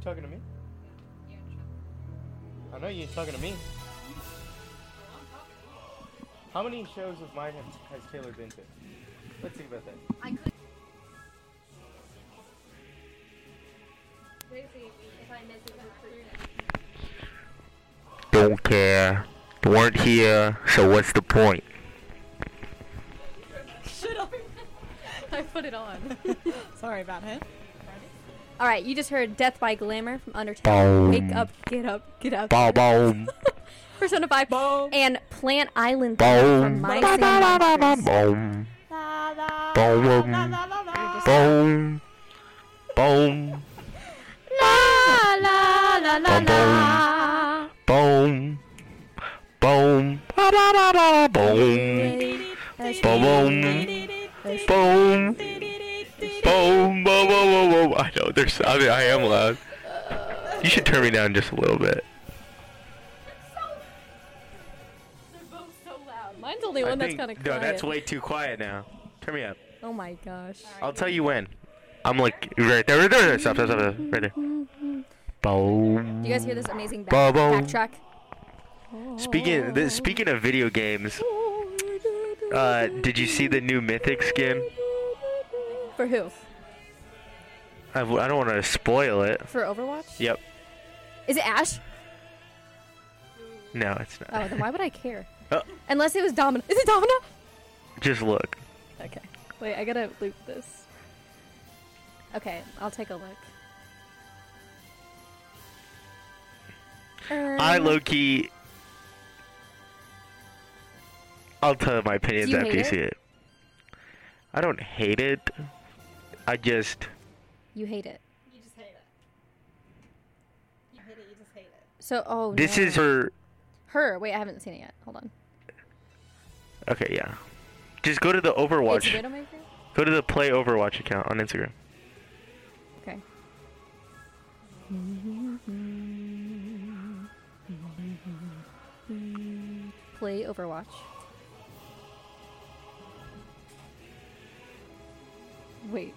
talking to me? I know you ain't talking to me. How many shows of mine has Taylor been to? Let's think about that. I could. If I miss it, Don't care. Weren't here, so what's the point? shut up. I put it on. Sorry about it. All right, you just heard "Death by Glamour" from Undertale. Boom. Wake up, get up, get out. Boom, boom, Persona 5 Boom. and Plant Island theme from boom, My Singing Monsters. boom, La, la, boom, la, la, la, la, la. boom, boom, La la la la la. boom, boom, ba ba ba ba, boom, boom, boom, boom, boom, boom, boom. I know there's. I mean, I am loud. You should turn me down just a little bit. They're both so loud. Mine's the only one that's kind of quiet. No, that's way too quiet now. Turn me up. Oh my gosh. I'll tell you when. I'm like right there. Stop, stop, stop, right there. Boom. Do you guys hear this amazing Boom. backtrack? Speaking of video games, did you see the new Mythic skin? For who? I don't want to spoil it. For Overwatch? Yep. Is it Ash? No, it's not. Oh, then why would I care? Oh. Unless it was Domino. Is it Domino? Just look. Okay. Wait, I gotta loop this. Okay, I'll take a look. I low-key... I'll tell you my opinions Do you after hate you it? see it. I don't hate it. I just... You hate it. You just hate it. You hate it, you just hate it. So, oh This no. is her... Her. Wait, I haven't seen it yet. Hold on. Okay, yeah. Just go to the It's Overwatch. Widowmaker? Go to the Play Overwatch account on Instagram. Okay. Play Overwatch. Wait.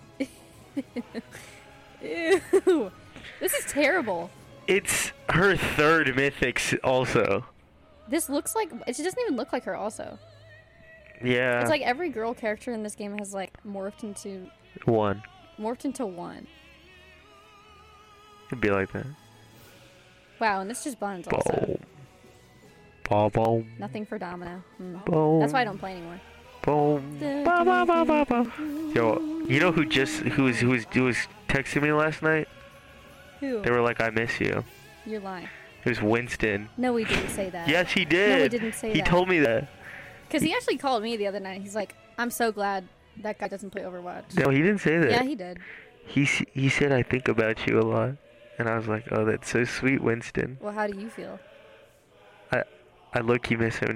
Ew. This is terrible. It's her third Mythics also. This looks like... It doesn't even look like her also. Yeah. It's like every girl character in this game has like morphed into one. one. It'd be like that. Wow, and this just buns also. Boom. Boom, boom, Nothing for Domino. boom. That's why I don't play anymore. Boom. Ba, ba, ba, ba, ba. Yo, you know who was texting me last night? Who? They were like, "I miss you." You're lying. It was Winston. No, he didn't say that. Yes, he did. No, he didn't say He that. told me that. Because he actually called me the other night. He's like, I'm so glad that guy doesn't play Overwatch. No, he didn't say that. Yeah, he did. He said, "I think about you a lot," and I was like, "Oh, that's so sweet, Winston." Well, how do you feel? I low-key miss him